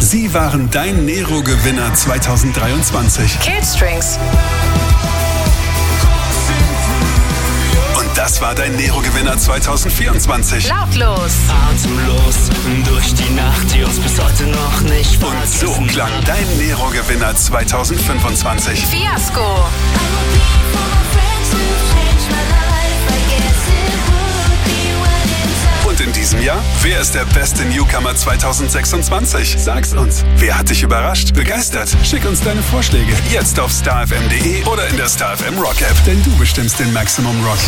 Sie waren dein Nero-Gewinner 2023. Killstrings. Und das war dein Nero-Gewinner 2024. Lautlos. Atemlos durch die Nacht, die uns bis heute noch nicht Und so klang dein Nero-Gewinner 2025. Fiasko. Und in diesem Jahr, wer ist der beste Newcomer 2026? Sag's uns. Wer hat dich überrascht, begeistert? Schick uns deine Vorschläge jetzt auf starfm.de oder in der StarFM Rock App, denn du bestimmst den Maximum Rock.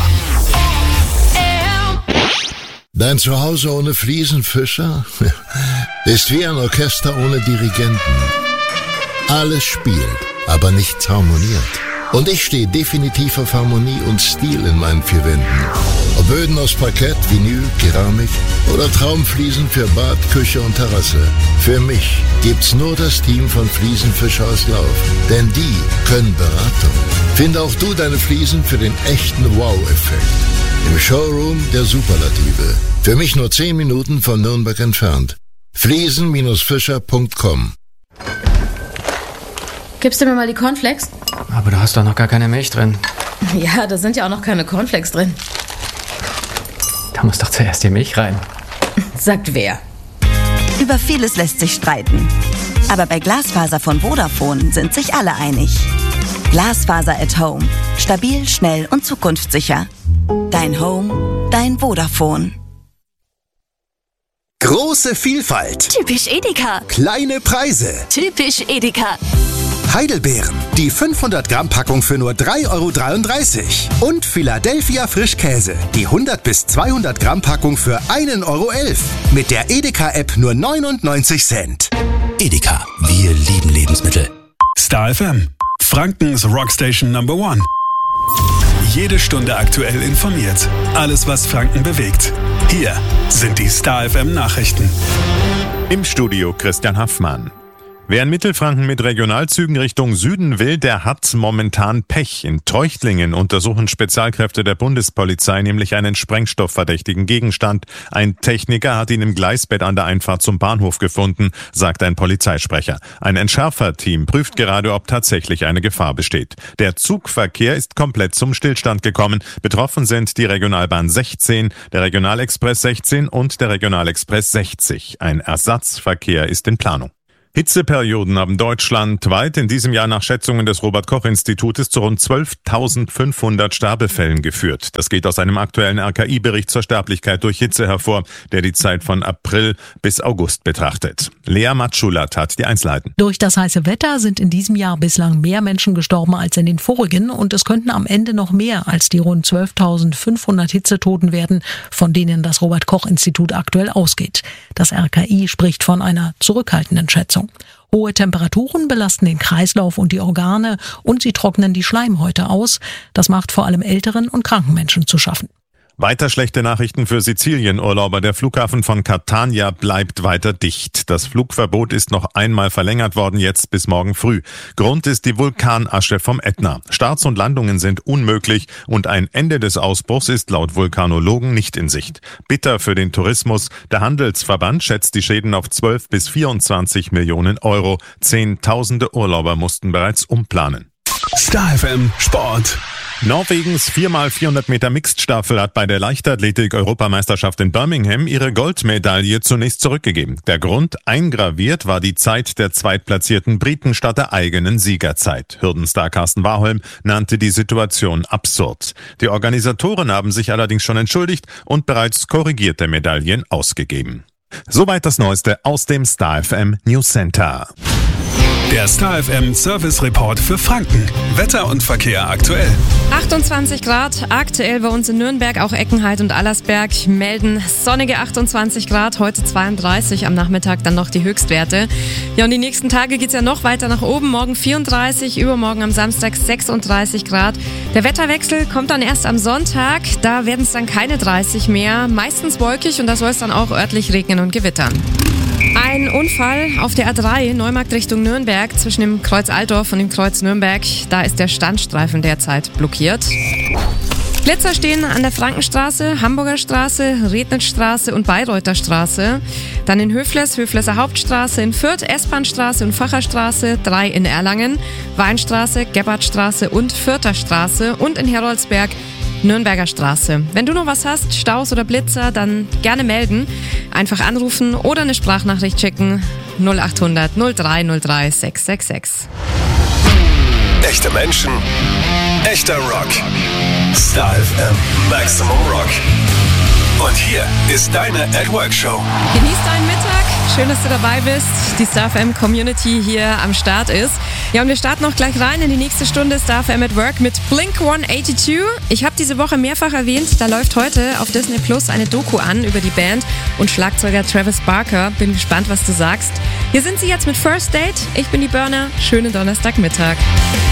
Dein Zuhause ohne Fliesenfischer ist wie ein Orchester ohne Dirigenten. Alles spielt, aber nichts harmoniert. Und ich stehe definitiv auf Harmonie und Stil in meinen vier Wänden. Ob Böden aus Parkett, Vinyl, Keramik oder Traumfliesen für Bad, Küche und Terrasse. Für mich gibt's nur das Team von Fliesenfischer aus Lauf. Denn die können Beratung. Finde auch du deine Fliesen für den echten Wow-Effekt. Im Showroom der Superlative. Für mich nur 10 Minuten von Nürnberg entfernt. Fliesen-fischer.com. Gibst du mir mal die Cornflakes? Aber da hast doch noch gar keine Milch drin. Ja, da sind ja auch noch keine Cornflakes drin. Da muss doch zuerst die Milch rein. Sagt wer? Über vieles lässt sich streiten. Aber bei Glasfaser von Vodafone sind sich alle einig. Glasfaser at Home. Stabil, schnell und zukunftssicher. Dein Home, dein Vodafone. Große Vielfalt. Typisch Edeka. Kleine Preise. Typisch Edeka. Heidelbeeren. Die 500 Gramm Packung für nur 3,33 €. Und Philadelphia Frischkäse. Die 100 bis 200 Gramm Packung für 1,11 €. Mit der Edeka-App nur 99 Cent. Edeka. Wir lieben Lebensmittel. Star FM. Frankens Rockstation Number 1. Jede Stunde aktuell informiert. Alles, was Franken bewegt. Hier sind die Star FM Nachrichten. Im Studio Christian Haffmann. Wer in Mittelfranken mit Regionalzügen Richtung Süden will, der hat momentan Pech. In Treuchtlingen untersuchen Spezialkräfte der Bundespolizei nämlich einen sprengstoffverdächtigen Gegenstand. Ein Techniker hat ihn im Gleisbett an der Einfahrt zum Bahnhof gefunden, sagt ein Polizeisprecher. Ein Entschärferteam prüft gerade, ob tatsächlich eine Gefahr besteht. Der Zugverkehr ist komplett zum Stillstand gekommen. Betroffen sind die Regionalbahn 16, der Regionalexpress 16 und der Regionalexpress 60. Ein Ersatzverkehr ist in Planung. Hitzeperioden haben deutschlandweit in diesem Jahr nach Schätzungen des Robert-Koch-Institutes zu rund 12.500 Sterbefällen geführt. Das geht aus einem aktuellen RKI-Bericht zur Sterblichkeit durch Hitze hervor, der die Zeit von April bis August betrachtet. Lea Matschulat hat die Einzelheiten. Durch das heiße Wetter sind in diesem Jahr bislang mehr Menschen gestorben als in den vorigen und es könnten am Ende noch mehr als die rund 12.500 Hitzetoten werden, von denen das Robert-Koch-Institut aktuell ausgeht. Das RKI spricht von einer zurückhaltenden Schätzung. Hohe Temperaturen belasten den Kreislauf und die Organe und sie trocknen die Schleimhäute aus. Das macht vor allem älteren und kranken Menschen zu schaffen. Weiter schlechte Nachrichten für Sizilien-Urlauber. Der Flughafen von Catania bleibt weiter dicht. Das Flugverbot ist noch einmal verlängert worden, jetzt bis morgen früh. Grund ist die Vulkanasche vom Ätna. Starts und Landungen sind unmöglich und ein Ende des Ausbruchs ist laut Vulkanologen nicht in Sicht. Bitter für den Tourismus. Der Handelsverband schätzt die Schäden auf 12 bis 24 Millionen Euro. Zehntausende Urlauber mussten bereits umplanen. Star FM Sport. Norwegens 4x400 Meter Mixed-Staffel hat bei der Leichtathletik-Europameisterschaft in Birmingham ihre Goldmedaille zunächst zurückgegeben. Der Grund: eingraviert war die Zeit der zweitplatzierten Briten statt der eigenen Siegerzeit. Hürdenstar Carsten Warholm nannte die Situation absurd. Die Organisatoren haben sich allerdings schon entschuldigt und bereits korrigierte Medaillen ausgegeben. Soweit das Neueste aus dem Star FM News Center. Der Star FM Service Report für Franken. Wetter und Verkehr aktuell. 28 Grad aktuell bei uns in Nürnberg, auch Eckenheit und Allersberg melden sonnige 28 Grad, heute 32, am Nachmittag dann noch die Höchstwerte. Ja, und die nächsten Tage geht's ja noch weiter nach oben, morgen 34, übermorgen am Samstag 36 Grad. Der Wetterwechsel kommt dann erst am Sonntag, da werden es dann keine 30 mehr, meistens wolkig und da soll es dann auch örtlich regnen und gewittern. Ein Unfall auf der A3 Neumarkt Richtung Nürnberg zwischen dem Kreuz Altdorf und dem Kreuz Nürnberg. Da ist der Standstreifen derzeit blockiert. Blitzer stehen an der Frankenstraße, Hamburger Straße, Rednitzstraße und Bayreuther Straße. Dann in Höfles, Höfleser Hauptstraße, in Fürth, S-Bahn-Straße und Facherstraße, 3 in Erlangen, Weinstraße, Gebhardtstraße und Fürther Straße und in Heroldsberg, Nürnberger Straße. Wenn du noch was hast, Staus oder Blitzer, dann gerne melden. Einfach anrufen oder eine Sprachnachricht schicken. 0800 0303 666. Echte Menschen, echter Rock. Star FM Maximum Rock. Und hier ist deine @Work-Show. Genieß deinen Mittag. Schön, dass du dabei bist. Die Star FM Community hier am Start ist. Ja, und wir starten auch gleich rein in die nächste Stunde Star FM at Work mit Blink 182. Ich habe diese Woche mehrfach erwähnt, da läuft heute auf Disney Plus eine Doku an über die Band und Schlagzeuger Travis Barker. Bin gespannt, was du sagst. Hier sind sie jetzt mit First Date. Ich bin die Burner. Schönen Donnerstagmittag.